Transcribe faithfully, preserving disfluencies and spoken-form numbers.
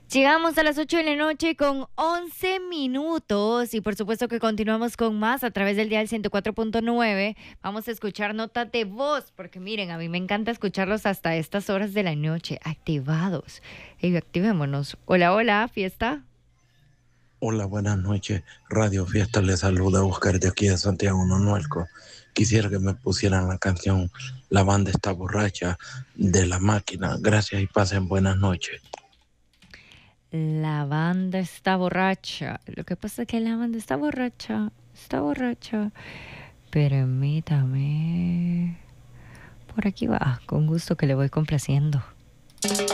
Llegamos a las ocho de la noche con once minutos y por supuesto que continuamos con más a través del dial ciento cuatro punto nueve. Vamos a escuchar notas de voz porque miren, a mí me encanta escucharlos hasta estas horas de la noche, activados. Y activémonos. Hola, hola, fiesta. Hola, buenas noches. Radio Fiesta le saluda Oscar de aquí de Santiago Nonuelco. Quisiera que me pusieran la canción La banda está borracha de La Máquina. Gracias y pasen buenas noches. La banda está borracha. Lo que pasa es que la banda está borracha. Está borracha. Permítame. Por aquí va. Con gusto que le voy complaciendo.